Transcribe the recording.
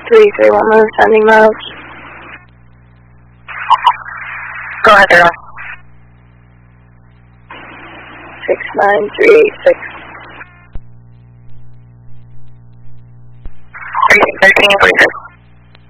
331 move, sending miles. Go ahead, Daryl. 69386. 13 and 43.